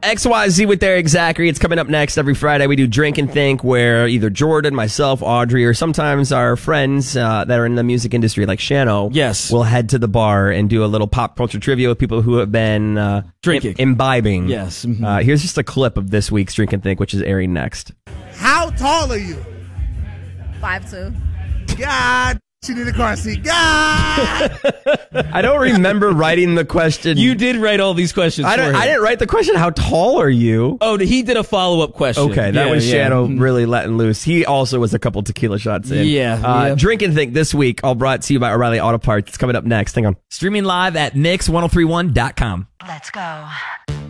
XYZ with Eric Zachary. It's coming up next. Every Friday we do Drink and Think, where either Jordan, myself, Audrey, or sometimes our friends that are in the music industry like Shano will head to the bar and do a little pop culture trivia with people who have been drinking, imbibing. Yes. Here's just a clip of this week's Drink and Think, which is airing next. How tall are you? 5'2". God, she need a car seat. God! I don't remember writing the question. You did write all these questions. I didn't write the question. How tall are you? Oh, he did a follow-up question. Okay, that was Shano really letting loose. He also was a couple tequila shots in. Yeah. Drink and Think this week, all brought to you by O'Reilly Auto Parts. It's coming up next. Hang on. Streaming live at Mix1031.com. Let's go.